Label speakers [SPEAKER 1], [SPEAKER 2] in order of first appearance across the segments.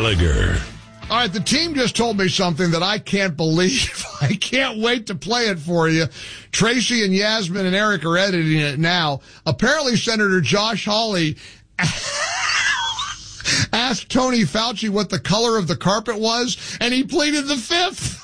[SPEAKER 1] Gallagher.
[SPEAKER 2] All right, the team just told me something that I can't believe. I can't wait to play it for you. Tracy and Yasmin and Eric are editing it now. Apparently, Senator Josh Hawley asked Tony Fauci what the color of the carpet was, and he pleaded the fifth.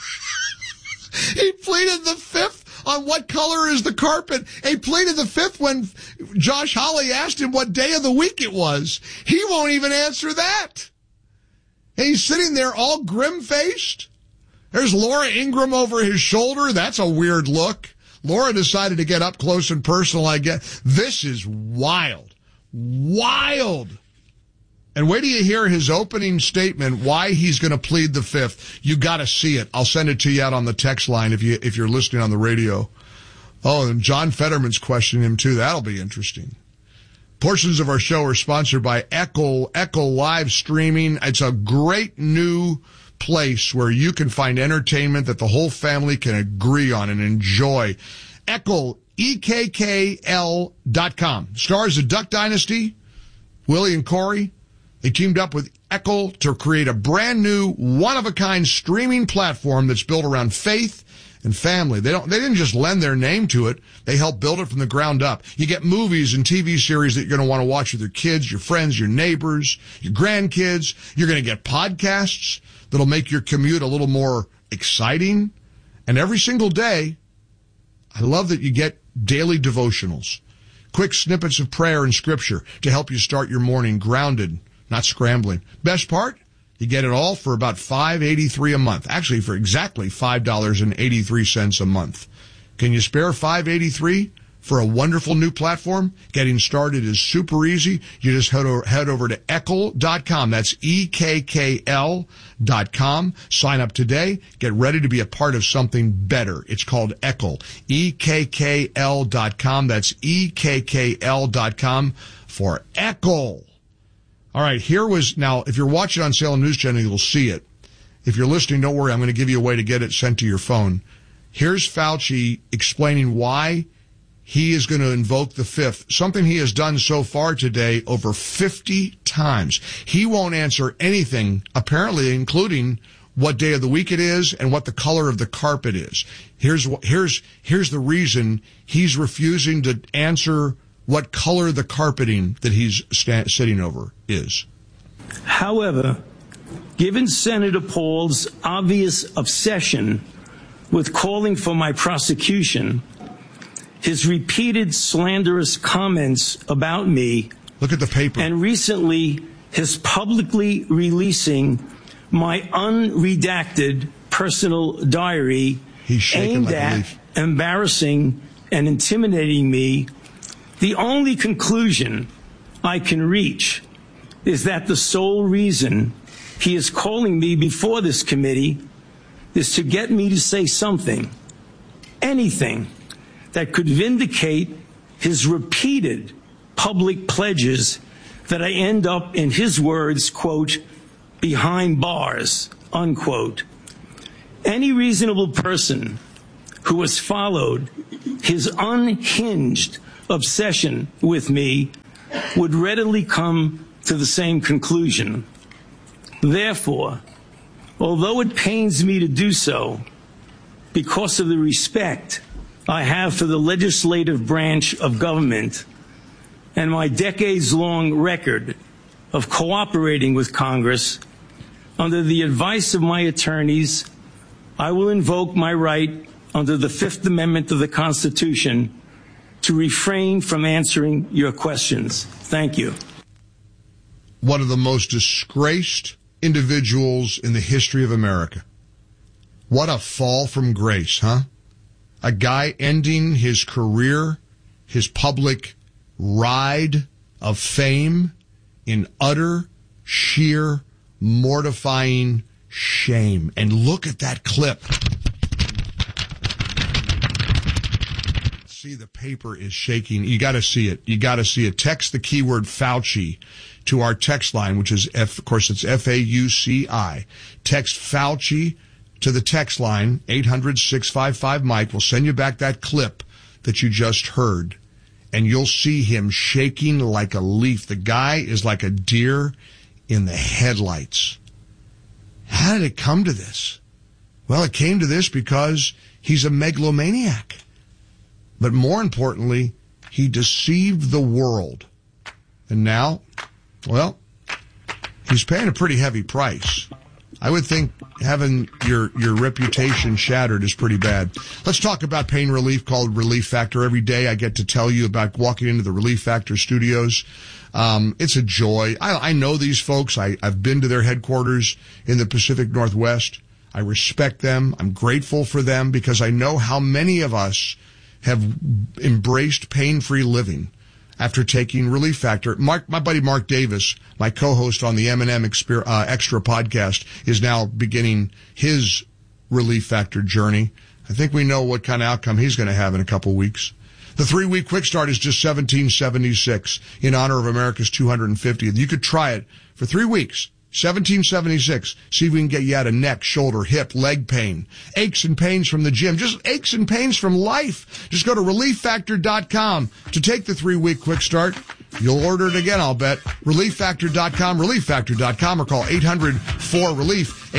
[SPEAKER 2] He pleaded the fifth on what color is the carpet. He pleaded the fifth when Josh Hawley asked him what day of the week it was. He won't even answer that. He's sitting there all grim-faced. There's Laura Ingraham over his shoulder. That's a weird look. Laura decided to get up close and personal, I guess. This is wild. Wild. And wait till you hear his opening statement, why he's going to plead the fifth. You got to see it. I'll send it to you out on the text line if you're listening on the radio. Oh, and John Fetterman's questioning him, too. That'll be interesting. Portions of our show are sponsored by Echo Live Streaming. It's a great new place where you can find entertainment that the whole family can agree on and enjoy. Echo, EKKL.com. Stars of Duck Dynasty, Willie and Corey. They teamed up with Echo to create a brand new, one-of-a-kind streaming platform that's built around faith and family. They didn't just lend their name to it. They helped build it from the ground up. You get movies and TV series that you're going to want to watch with your kids, your friends, your neighbors, your grandkids. You're going to get podcasts that'll make your commute a little more exciting. And every single day, I love that you get daily devotionals, quick snippets of prayer and scripture to help you start your morning grounded, not scrambling. Best part? You get it all for about $5.83 a month. Actually, for exactly $5.83 a month. Can you spare $5.83 for a wonderful new platform? Getting started is super easy. You just head over to Eckl.com. That's EKKL.com. Sign up today. Get ready to be a part of something better. It's called Eckl. EKKL.com. That's EKKL.com for Eckl. All right, now, if you're watching on Salem News Channel, you'll see it. If you're listening, don't worry, I'm going to give you a way to get it sent to your phone. Here's Fauci explaining why he is going to invoke the fifth, something he has done so far today over 50 times. He won't answer anything, apparently, including what day of the week it is and what the color of the carpet is. Here's the reason he's refusing to answer what color the carpeting that he's sitting over is.
[SPEAKER 3] However, given Senator Paul's obvious obsession with calling for my prosecution, his repeated slanderous comments about me,
[SPEAKER 2] look at the paper,
[SPEAKER 3] and recently his publicly releasing my unredacted personal diary aimed
[SPEAKER 2] like
[SPEAKER 3] at embarrassing and intimidating me, the only conclusion I can reach is that the sole reason he is calling me before this committee is to get me to say something, anything, that could vindicate his repeated public pledges that I end up, in his words, quote, behind bars, unquote. Any reasonable person who has followed his unhinged obsession with me would readily come to the same conclusion. Therefore, although it pains me to do so, because of the respect I have for the legislative branch of government and my decades-long record of cooperating with Congress, under the advice of my attorneys, I will invoke my right under the Fifth Amendment of the Constitution to refrain from answering your questions. Thank you.
[SPEAKER 2] One of the most disgraced individuals in the history of America. What a fall from grace, huh? A guy ending his career, his public ride of fame in utter, sheer, mortifying shame. And look at that clip. See, the paper is shaking. You got to see it. You got to see it. Text the keyword Fauci to our text line, which is, of course, it's F-A-U-C-I. Text Fauci to the text line, 800-655-MIKE. We'll send you back that clip that you just heard, and you'll see him shaking like a leaf. The guy is like a deer in the headlights. How did it come to this? Well, it came to this because he's a megalomaniac. But more importantly, he deceived the world. And now, well, he's paying a pretty heavy price. I would think having your reputation shattered is pretty bad. Let's talk about pain relief called Relief Factor. Every day I get to tell you about walking into the Relief Factor studios. It's a joy. I know these folks. I've been to their headquarters in the Pacific Northwest. I respect them. I'm grateful for them because I know how many of us have embraced pain-free living after taking Relief Factor. My buddy Mark Davis, my co-host on the M&M Extra podcast, is now beginning his Relief Factor journey. I think we know what kind of outcome he's going to have in a couple weeks. The 3-week quick start is just $17.76 in honor of America's 250th. You could try it for 3 weeks. $17.76. See if we can get you out of neck, shoulder, hip, leg pain, aches and pains from the gym, just aches and pains from life. Just go to ReliefFactor.com to take the 3-week quick start. You'll order it again, I'll bet. ReliefFactor.com, ReliefFactor.com, or call 800-4RELIEF,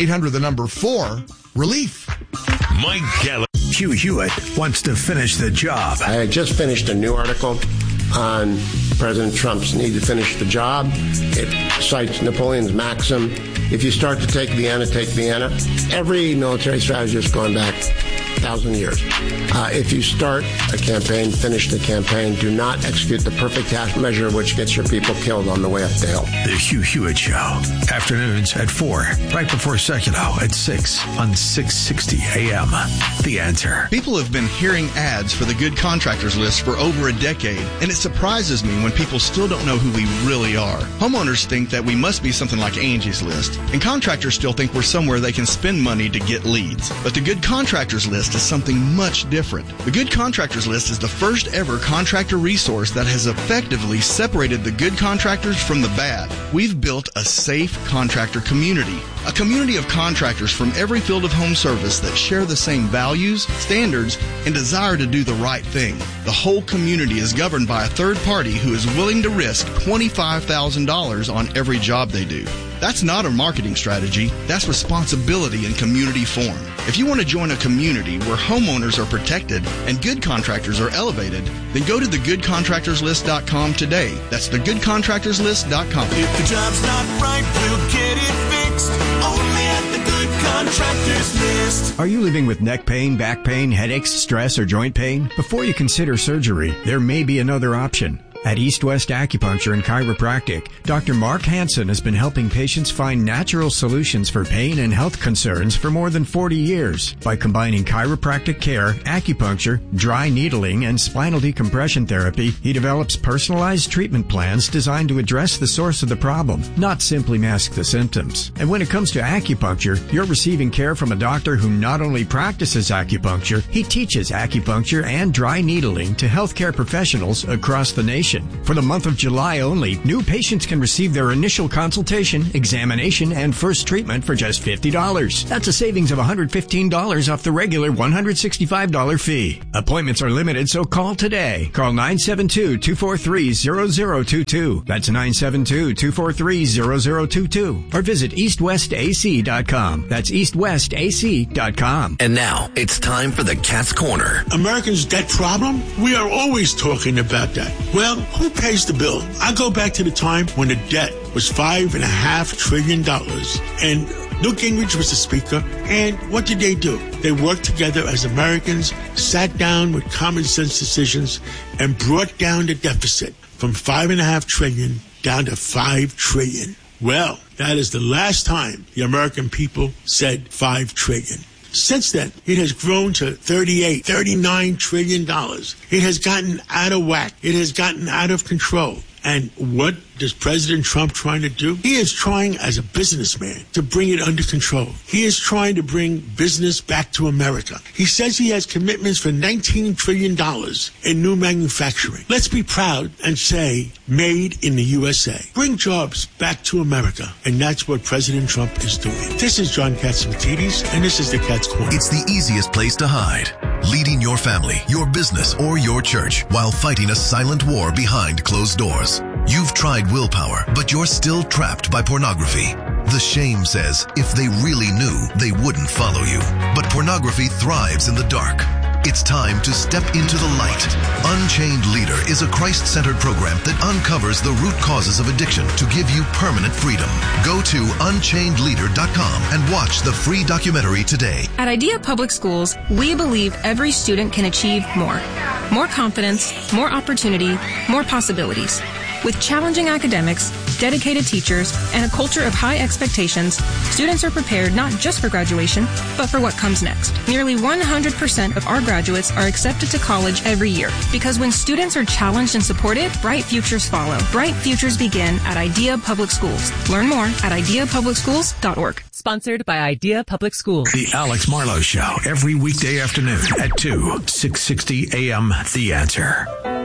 [SPEAKER 2] 800-4-RELIEF.
[SPEAKER 1] Mike Gallagher.
[SPEAKER 4] Hugh Hewitt wants to finish the job.
[SPEAKER 5] I just finished a new article on President Trump's need to finish the job. It cites Napoleon's maxim, if you start to take Vienna, take Vienna. Every military strategist going back 1,000 years. If you start a campaign, finish the campaign. Do not execute the perfect half measure which gets your people killed on the way up the hill.
[SPEAKER 4] The Hugh Hewitt Show. Afternoons at 4, right before Secular at 6 on 660 AM. The Answer.
[SPEAKER 6] People have been hearing ads for the Good Contractors List for over a decade, and it surprises me when people still don't know who we really are. Homeowners think that we must be something like Angie's List, and contractors still think we're somewhere they can spend money to get leads. But the Good Contractors List is something much different. The Good Contractors List is the first ever contractor resource that has effectively separated the good contractors from the bad. We've built a safe contractor community, a community of contractors from every field of home service that share the same values, standards, and desire to do the right thing. The whole community is governed by a third party who is willing to risk $25,000 on every job they do. That's not a marketing strategy. That's responsibility in community form. If you want to join a community where homeowners are protected and good contractors are elevated, then go to thegoodcontractorslist.com today. That's thegoodcontractorslist.com.
[SPEAKER 1] If the job's not right, we'll get it fixed. Only at the Good Contractors List.
[SPEAKER 7] Are you living with neck pain, back pain, headaches, stress, or joint pain? Before you consider surgery, there may be another option. At East West Acupuncture and Chiropractic, Dr. Mark Hansen has been helping patients find natural solutions for pain and health concerns for more than 40 years. By combining chiropractic care, acupuncture, dry needling, and spinal decompression therapy, he develops personalized treatment plans designed to address the source of the problem, not simply mask the symptoms. And when it comes to acupuncture, you're receiving care from a doctor who not only practices acupuncture, he teaches acupuncture and dry needling to healthcare professionals across the nation. For the month of July only, new patients can receive their initial consultation, examination, and first treatment for just $50. That's a savings of $115 off the regular $165 fee. Appointments are limited, so call today. Call 972-243-0022. That's 972-243-0022. Or visit eastwestac.com. That's eastwestac.com.
[SPEAKER 1] And now it's time for the Cat's Corner.
[SPEAKER 8] Americans' debt problem? We are always talking about that. Well, who pays the bill? I go back to the time when the debt was $5.5 trillion. And Newt Gingrich was the speaker. And what did they do? They worked together as Americans, sat down with common sense decisions, and brought down the deficit from $5.5 trillion down to $5 trillion. Well, that is the last time the American people said $5 trillion. Since then, it has grown to $39 trillion. It has gotten out of whack. It has gotten out of control. And what is President Trump trying to do? He is trying, as a businessman, to bring it under control. He is trying to bring business back to America. He says he has commitments for $19 trillion in new manufacturing. Let's be proud and say, made in the USA. Bring jobs back to America. And that's what President Trump is doing. This is John Catsimatidis, and this is the Cat's Corner.
[SPEAKER 9] It's the easiest place to hide. Leading your family, your business, or your church while fighting a silent war behind closed doors. You've tried willpower, but you're still trapped by pornography. The shame says if they really knew, they wouldn't follow you. But pornography thrives in the dark. It's time to step into the light. Unchained Leader is a Christ-centered program that uncovers the root causes of addiction to give you permanent freedom. Go to unchainedleader.com and watch the free documentary today.
[SPEAKER 10] At Idea Public Schools, we believe every student can achieve more. More confidence, more opportunity, more possibilities. With challenging academics, dedicated teachers, and a culture of high expectations, students are prepared not just for graduation, but for what comes next. Nearly 100% of our graduates are accepted to college every year, because when students are challenged and supported, bright futures follow. Bright futures begin at Idea Public Schools. Learn more at ideapublicschools.org.
[SPEAKER 11] Sponsored by Idea Public Schools.
[SPEAKER 4] The Alex Marlowe Show, every weekday afternoon at 2, 660 a.m. The Answer.